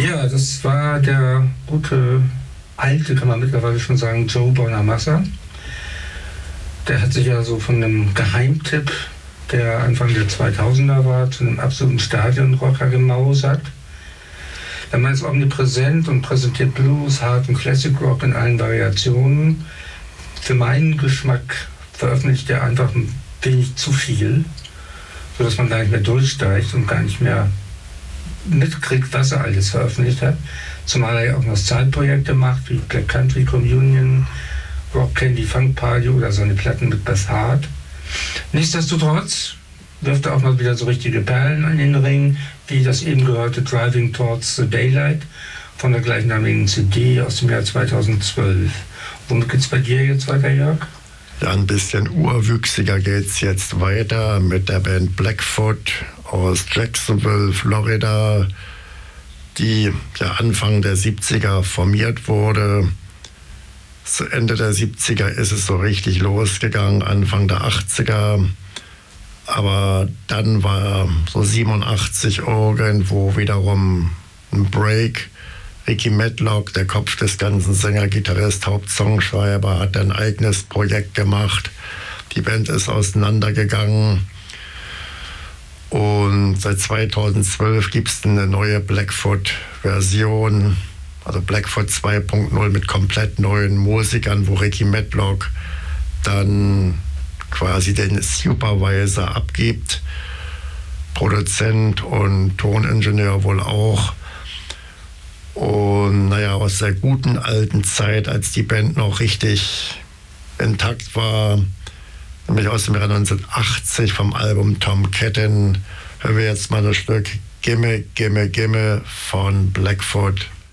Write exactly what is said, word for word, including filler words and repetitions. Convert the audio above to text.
Ja, das war der gute, alte, kann man mittlerweile schon sagen, Joe Bonamassa. Der hat sich ja so von einem Geheimtipp, der Anfang der zweitausender war, zu einem absoluten Stadionrocker gemausert. Der Mann ist omnipräsent und präsentiert Blues, Hard und Classic Rock in allen Variationen. Für meinen Geschmack veröffentlicht er einfach ein wenig zu viel, sodass man gar nicht mehr durchsteigt und gar nicht mehr mitkriegt, was er alles veröffentlicht hat. Zumal er ja auch noch Zeitprojekte macht, wie Black Country Communion, Rock Candy Funk Party oder seine Platten mit Beth Hart. Nichtsdestotrotz wirft er auch mal wieder so richtige Perlen an den Ring, wie das eben gehörte Driving Towards the Daylight von der gleichnamigen C D aus dem Jahr zweitausendzwölf. Womit geht's bei dir jetzt weiter, Jörg? Ja, ein bisschen urwüchsiger geht's jetzt weiter mit der Band Blackfoot aus Jacksonville, Florida, die ja Anfang der siebziger formiert wurde. Zu Ende der siebziger ist es so richtig losgegangen, Anfang der achtziger. Aber dann war so siebenundachtzig irgendwo wiederum ein Break. Ricky Medlock, der Kopf des ganzen Sänger, Gitarrist, Hauptsongschreiber, hat ein eigenes Projekt gemacht. Die Band ist auseinandergegangen. Und seit zweitausendzwölf gibt es eine neue Blackfoot-Version, also Blackfoot zwei Punkt null mit komplett neuen Musikern, wo Ricky Medlock dann quasi den Supervisor abgibt. Produzent und Toningenieur wohl auch. Und naja, aus der guten alten Zeit, als die Band noch richtig intakt war, nämlich aus dem Jahr neunzehnhundertachtzig vom Album Tom Ketton, hören wir jetzt mal das Stück Gimme, Gimme, Gimme von Blackfoot.